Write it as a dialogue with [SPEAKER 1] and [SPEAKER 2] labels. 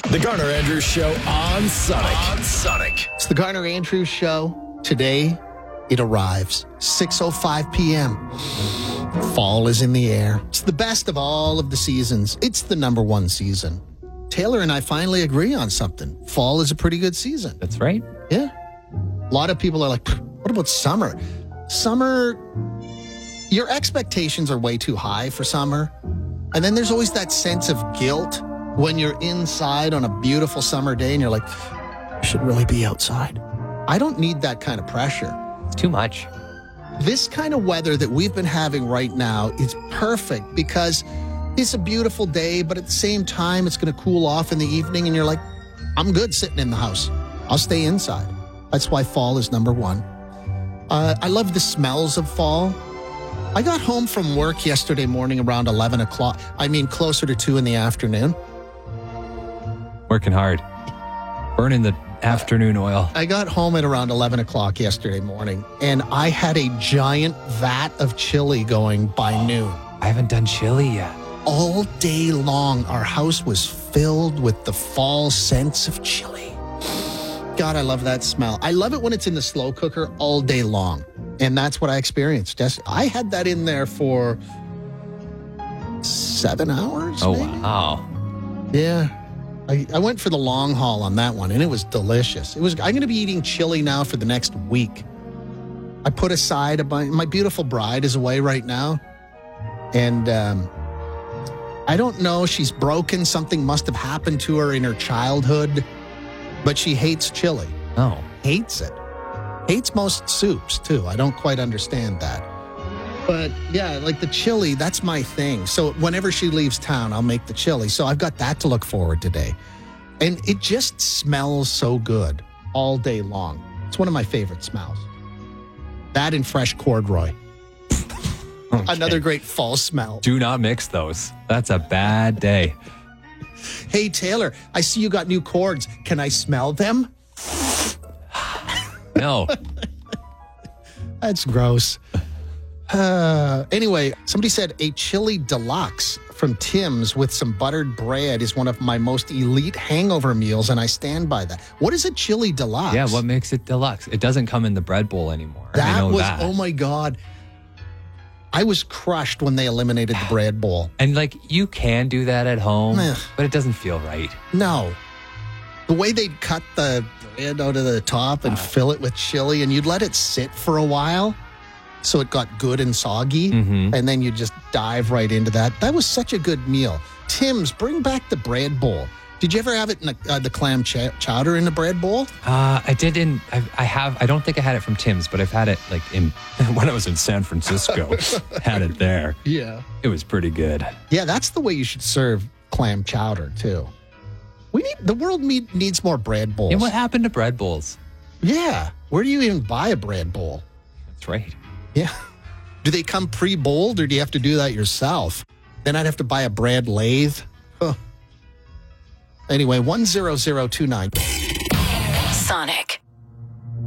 [SPEAKER 1] The Garner Andrews Show on Sonic.
[SPEAKER 2] It's the Garner Andrews Show. Today, it arrives. 6:05 p.m. Fall is in the air. It's the best of all of the seasons. It's the number one season. Taylor and I finally agree on something. Fall is a pretty good season.
[SPEAKER 3] That's right.
[SPEAKER 2] Yeah. A lot of people are like, what about summer? Summer, your expectations are way too high for summer. And then there's always that sense of guilt when you're inside on a beautiful summer day and you're like, I should really be outside. I don't need that kind of pressure.
[SPEAKER 3] It's too much.
[SPEAKER 2] This kind of weather that we've been having right now is perfect because it's a beautiful day, but at the same time, it's going to cool off in the evening and you're like, I'm good sitting in the house. I'll stay inside. That's why fall is number one. I love the smells of fall. I got home from work yesterday morning around 11 o'clock. I mean, closer to 2 in the afternoon.
[SPEAKER 3] Working hard. Burning the afternoon oil.
[SPEAKER 2] I got home at around 11 o'clock yesterday morning, and I had a giant vat of chili going by noon.
[SPEAKER 3] I haven't done chili yet.
[SPEAKER 2] All day long, our house was filled with the fall scents of chili. God, I love that smell. I love it when it's in the slow cooker all day long. And that's what I experienced. I had that in there for 7 hours.
[SPEAKER 3] Oh,
[SPEAKER 2] maybe?
[SPEAKER 3] wow.
[SPEAKER 2] Yeah. I went for the long haul on that one, and it was delicious. I'm going to be eating chili now for the next week. I put aside my beautiful bride is away right now. And I don't know. She's broken. Something must have happened to her in her childhood. But she hates chili.
[SPEAKER 3] Oh.
[SPEAKER 2] Hates it. Hates most soups, too. I don't quite understand that. But, yeah, like the chili, that's my thing. So whenever she leaves town, I'll make the chili. So I've got that to look forward today. And it just smells so good all day long. It's one of my favorite smells. That and fresh corduroy. Okay. Another great fall smell.
[SPEAKER 3] Do not mix those. That's a bad day.
[SPEAKER 2] Hey, Taylor, I see you got new cords. Can I smell them?
[SPEAKER 3] No.
[SPEAKER 2] That's gross. Anyway, somebody said a chili deluxe from Tim's with some buttered bread is one of my most elite hangover meals, and I stand by that. What is a chili deluxe?
[SPEAKER 3] Yeah, what makes it deluxe? It doesn't come in the bread bowl anymore.
[SPEAKER 2] Oh my God. I was crushed when they eliminated the bread bowl.
[SPEAKER 3] And like, you can do that at home, but it doesn't feel right.
[SPEAKER 2] No. The way they'd cut the bread out of the top and fill it with chili, and you'd let it sit for a while so it got good and soggy, and then you just dive right into that. That was such a good meal. Tim's, bring back the bread bowl. Did you ever have it in the clam chowder in the bread bowl?
[SPEAKER 3] I did I don't think I had it from Tim's, but I've had it like when I was in San Francisco. Had it there.
[SPEAKER 2] Yeah.
[SPEAKER 3] It was pretty good.
[SPEAKER 2] Yeah, that's the way you should serve clam chowder too. The world needs more bread bowls.
[SPEAKER 3] And what happened to bread bowls?
[SPEAKER 2] Yeah. Where do you even buy a bread bowl?
[SPEAKER 3] That's right.
[SPEAKER 2] Yeah. Do they come pre-bowled or do you have to do that yourself? Then I'd have to buy a bread lathe. Huh. Anyway, 10029.